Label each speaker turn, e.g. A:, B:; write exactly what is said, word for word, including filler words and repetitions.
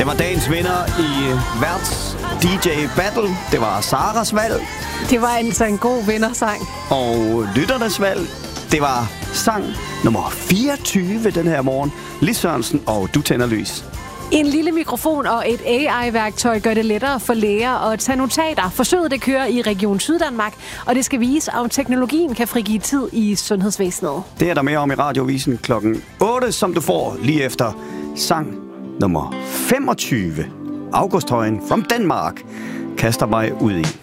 A: Det var dagens vinder i værts D J Battle. Det var Saras valg.
B: Det var altså en god vindersang.
A: Og lytternes valg, det var sang nummer fireogtyve den her morgen. Lis Sørensen og Du Tænder Lys.
B: En lille mikrofon og et A I-værktøj gør det lettere for læger at tage notater. Forsøget det kører i Region Syddanmark, og det skal vise, om teknologien kan frigive tid i sundhedsvæsenet.
A: Det er der mere om i Radiovisen klokken otte, som du får lige efter sang nummer femogtyve. Augusthøjen from Denmark kaster mig ud i.